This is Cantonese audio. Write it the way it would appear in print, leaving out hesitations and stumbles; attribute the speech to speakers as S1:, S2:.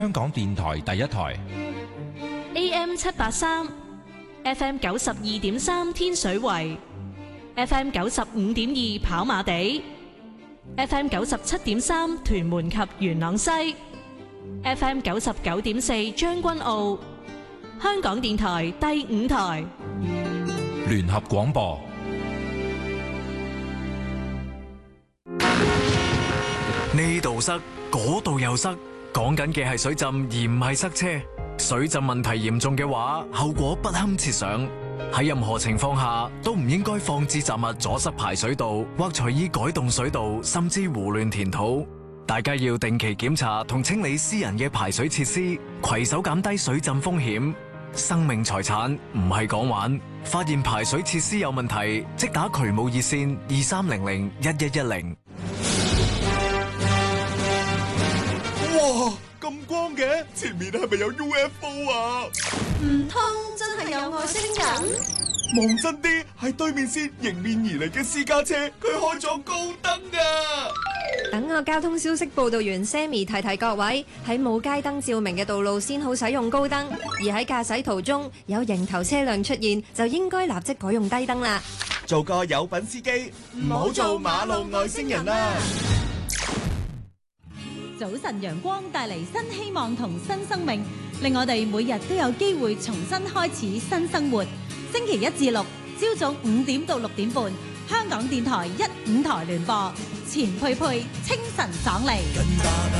S1: 香港電台第一台
S2: AM 783 FM 92.3天水圍 FM 95.2跑馬地 FM 97.3屯門及元朗西 FM 99.4將軍澳香港電台第五台
S1: 聯合廣播。
S3: 呢度塞，嗰度又塞，講緊嘅係水浸而唔係塞車。水浸問題嚴重嘅話，後果不堪設想。喺任何情況下都唔應該放置雜物阻塞排水道，或隨意改動水道，甚至胡亂填土。大家要定期檢查同清理私人嘅排水設施，攜手減低水浸風險。生命財產唔係講玩，發現排水設施有問題，即打渠務熱線23001110。
S4: 哇，咁光嘅，前面係咪有 UFO 啊？
S5: 唔通真係有外星人？
S4: 望真啲，係對面線迎面而嚟嘅私家車，佢開咗高燈啊！
S5: 等我交通消息報道員 Sammy 提提各位，喺冇街燈照明嘅道路先好使用高燈，而喺駕駛途中有迎頭車輛出現，就應該立即改用低燈啦。
S4: 做個有品司機，唔好做馬路外星人啦！
S6: 早晨陽光帶嚟新希望同新生命，令我哋每日都有機會重新開始新生活。星期1至6朝早5點到6點半，香港電台1、5台聯播，錢佩佩清晨爽利。